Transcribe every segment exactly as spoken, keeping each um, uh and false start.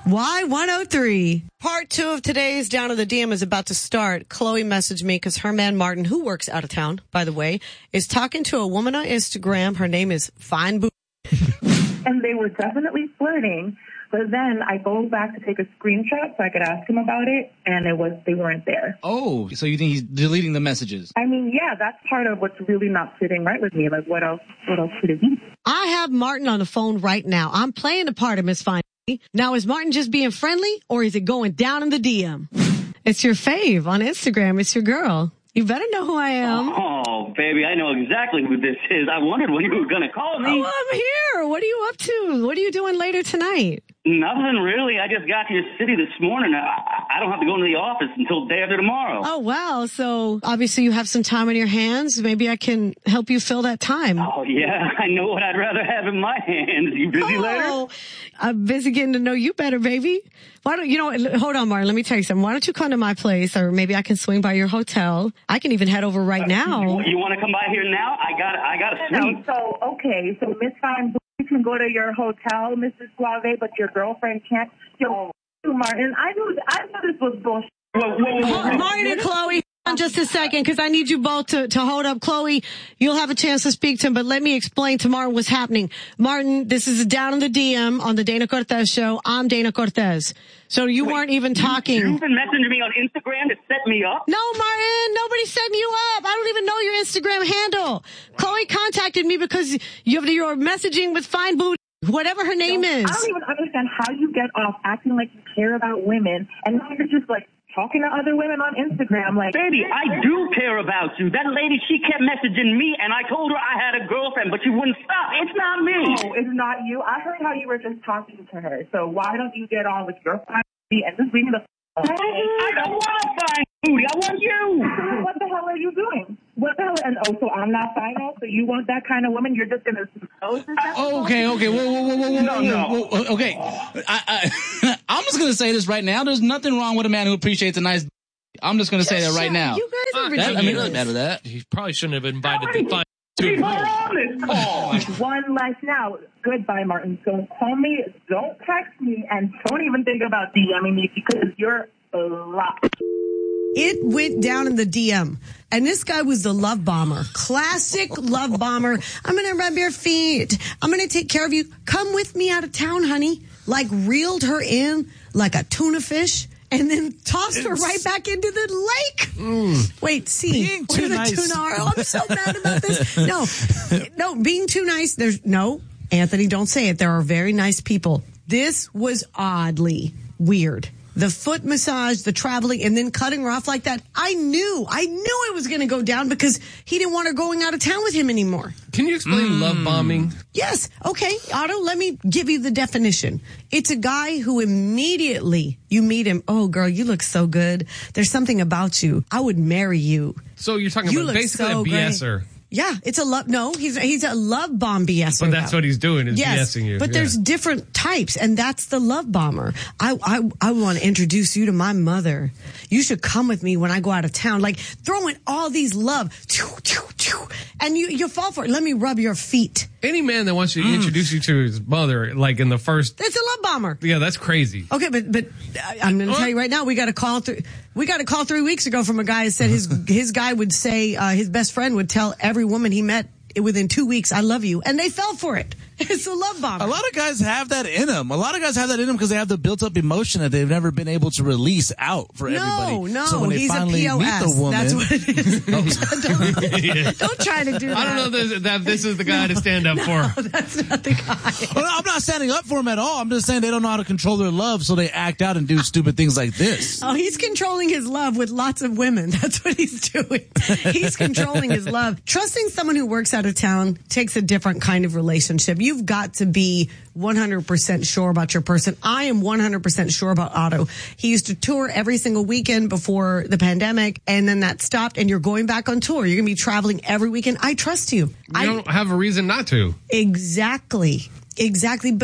Y one oh three. Part two of today's Down to the D M is about to start. Chloe messaged me because her man Martin, who works out of town, by the way, is talking to a woman on Instagram. Her name is Fine Boo. And they were definitely flirting. But then I go back to take a screenshot so I could ask him about it, and it was they weren't there. Oh, so you think he's deleting the messages? I mean, yeah, that's part of what's really not sitting right with me. Like, what else? What else could it be? I have Martin on the phone right now. I'm playing the part of Miss Fine. Now, is Martin just being friendly, or is it going down in the D M? It's your fave on Instagram. It's your girl. You better know who I am. Oh, baby, I know exactly who this is. I wondered when you were going to call me. Oh, I'm here. What are you up to? What are you doing later tonight? Nothing really. I just got to your city this morning. I, I don't have to go into the office until day after tomorrow. Oh, wow. So obviously you have some time on your hands. Maybe I can help you fill that time. Oh, yeah. I know what I'd rather have in my hands. You busy oh, later? I'm busy getting to know you better, baby. Why don't you know what? Hold on, Martin. Let me tell you something. Why don't you come to my place, or maybe I can swing by your hotel. I can even head over right now. Uh, you, you want to come by here now? I got I got a suite. No, so, okay. So, Miss Fine, you can go to your hotel, Missus Suave, but your girlfriend can't. Yo, Martin, I knew, I knew this was bullshit. Whoa, whoa, whoa, whoa. Martin and Chloe, on just a second, because I need you both to, to hold up. Chloe, you'll have a chance to speak to him, but let me explain to Martin what's happening. Martin, this is Down in the D M on the Dana Cortez Show. I'm Dana Cortez. So you Wait, weren't even talking. You've been messaging me on Instagram to set me up? No, Martin, nobody's setting you up. I don't even know your Instagram handle. Chloe contacted me because you have your messaging with Fine Booty, whatever her name is. I don't even understand how you get off acting like you care about women, and now you're just like talking to other women on Instagram. Like, baby, I do care about you. That lady, she kept messaging me, and I told her I had a girlfriend, but she wouldn't stop. It's not me. No, it's not you. I heard how you were just talking to her. So why don't you get on with your family and just leave me the I don't want to find booty. I want you. What the hell are you doing? What the hell? And oh, so I'm not final. So you want that kind of woman? You're just gonna suppose that? Uh, okay, okay, whoa, whoa, whoa, whoa, whoa, no, no. whoa, whoa, okay. I, I, I'm just gonna say this right now. There's nothing wrong with a man who appreciates a nice. I'm just gonna say that right now. You guys are that, ridiculous. I mean, it doesn't matter that. He probably shouldn't have invited the fine. Oh, one less now. Goodbye, Martin. Don't call me. Don't text me, and don't even think about DMing me because you're a lot. It went down in the D M. And this guy was the love bomber. Classic love bomber. I'm going to rub your feet. I'm going to take care of you. Come with me out of town, honey. Like reeled her in like a tuna fish and then tossed it's, her right back into the lake. Mm, Wait, see. Being Where too the nice. tuna are. Oh, I'm so mad about this. No, no, being too nice. There's no, Anthony, don't say it. There are very nice people. This was oddly weird. The foot massage, the traveling, and then cutting her off like that. I knew, I knew it was going to go down because he didn't want her going out of town with him anymore. Can you explain mm. love bombing? Yes. Okay, Otto, let me give you the definition. It's a guy who immediately you meet him. Oh, girl, you look so good. There's something about you. I would marry you. So you're talking you about basically so a BSer. Great. Yeah, it's a love. No, he's he's a love bomb BSer. But that's now. what he's doing is yes, BSing you. But yeah. there's different types, and that's the love bomber. I I I want to introduce you to my mother. You should come with me when I go out of town. Like throwing all these love, and you you fall for it. Let me rub your feet. Any man that wants to mm. introduce you to his mother, like in the first, it's a love bomber. Yeah, that's crazy. Okay, but but I'm going to tell you right now, we got a call through. We got a call three weeks ago from a guy that said his his guy would say uh, his best friend would tell every woman he met within two weeks, I love you. And they fell for it. It's a love bomb. A lot of guys have that in them. A lot of guys have that in them because they have the built-up emotion that they've never been able to release out for no, everybody. No, so when they he's finally a P O S. meet the woman, that's what it is. don't, yeah. don't try to do that. I don't know this, that this is the guy no, to stand up no, for. That's not the guy. Well, no, I'm not standing up for him at all. I'm just saying they don't know how to control their love, so they act out and do stupid things like this. Oh, he's controlling his love with lots of women. That's what he's doing. He's controlling his love. Trusting someone who works out of town takes a different kind of relationship. You've got to be one hundred percent sure about your person. I am one hundred percent sure about Otto. He used to tour every single weekend before the pandemic, and then that stopped, and you're going back on tour. You're going to be traveling every weekend. I trust you. You I don't have a reason not to. Exactly. Exactly. But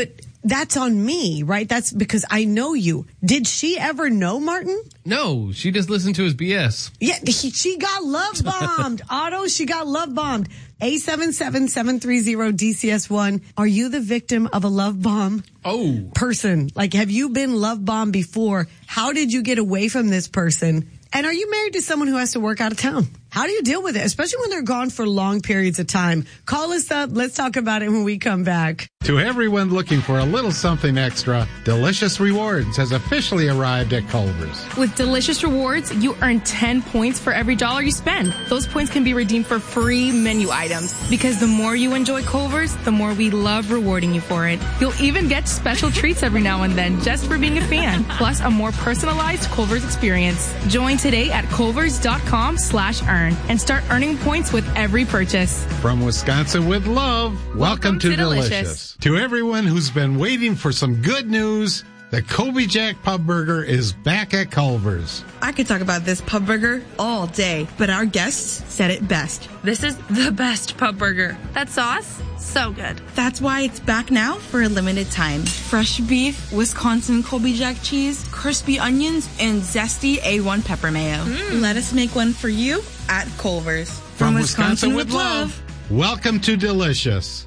that's on me, right? That's because I know you. Did she ever know Martin? No, she just listened to his B S. Yeah, he, she got love bombed. Otto, she got love bombed. eight seven seven, seven three zero, D C S one. Are you the victim of a love bomb? Oh. Person. Like, have you been love bombed before? How did you get away from this person? And are you married to someone who has to work out of town? How do you deal with it, especially when they're gone for long periods of time? Call us up. Let's talk about it when we come back. To everyone looking for a little something extra, Delicious Rewards has officially arrived at Culver's. With Delicious Rewards, you earn ten points for every dollar you spend. Those points can be redeemed for free menu items. Because the more you enjoy Culver's, the more we love rewarding you for it. You'll even get special treats every now and then just for being a fan. Plus a more personalized Culver's experience. Join today at culvers.com slash earn and start earning points with every purchase. From Wisconsin with love, welcome, welcome to, to Delicious. Delicious. To everyone who's been waiting for some good news, the Colby Jack Pub Burger is back at Culver's. I could talk about this pub burger all day, but our guests said it best. This is the best pub burger. That sauce? So good. That's why it's back now for a limited time. Fresh beef, Wisconsin Colby Jack cheese, crispy onions, and zesty A one pepper mayo. Mm. Let us make one for you at Culver's. From, From Wisconsin, Wisconsin with love, welcome to Delicious.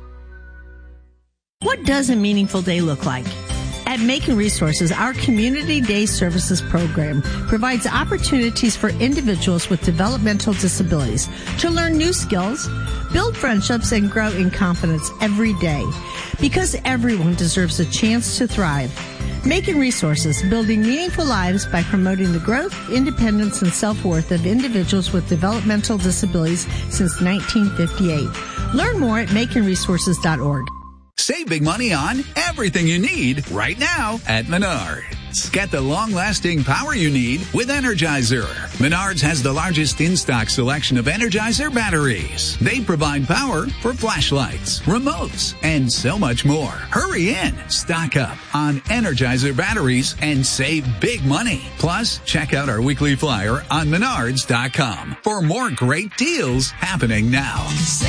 What does a meaningful day look like? At Macon Resources, our Community Day Services program provides opportunities for individuals with developmental disabilities to learn new skills, build friendships, and grow in confidence every day. Because everyone deserves a chance to thrive. Macon Resources, building meaningful lives by promoting the growth, independence, and self-worth of individuals with developmental disabilities since nineteen fifty-eight. Learn more at macon resources dot org. Save big money on everything you need right now at Menards. Get the long-lasting power you need with Energizer. Menards has the largest in-stock selection of Energizer batteries. They provide power for flashlights, remotes, and so much more. Hurry in. Stock up on Energizer batteries and save big money. Plus, check out our weekly flyer on menards dot com for more great deals happening now.